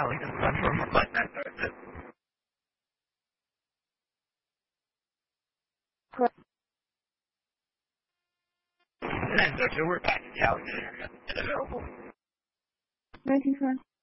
telling us that from a button. And so we're back to telling us available. 喂，听说。